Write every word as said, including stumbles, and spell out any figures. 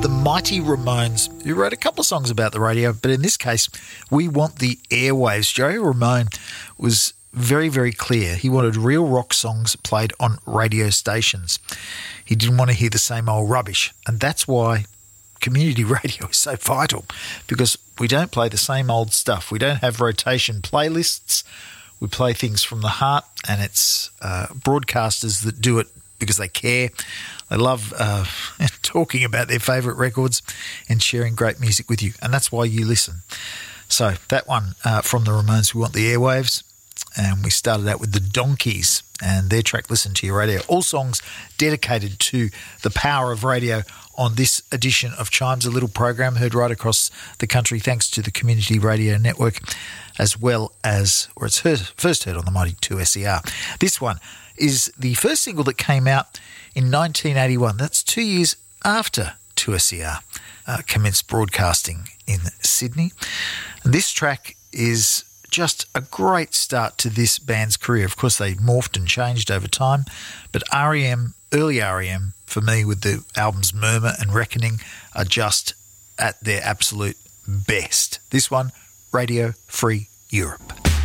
the mighty Ramones, who wrote a couple of songs about the radio, but in this case, We Want the Airwaves. Joey Ramone was very, very clear. He wanted real rock songs played on radio stations. He didn't want to hear the same old rubbish, and that's why community radio is so vital, because we don't play the same old stuff. We don't have rotation playlists. We play things from the heart, and it's uh, broadcasters that do it because they care. They love uh, talking about their favourite records and sharing great music with you, and that's why you listen. So that one uh, from the Ramones, We Want the Airwaves, and we started out with the Donkeys and their track Listen to Your Radio. All songs dedicated to the power of radio on this edition of Chimes, a little program heard right across the country thanks to the Community Radio Network, as well as, or it's heard, first heard on the mighty two S E R. This one is the first single that came out in nineteen eighty-one. That's two years after two S E R uh, commenced broadcasting in Sydney. And this track is just a great start to this band's career. Of course, they morphed and changed over time, but R E M, early R E M, for me, with the albums Murmur and Reckoning, are just at their absolute best. This one, Radio Free Europe.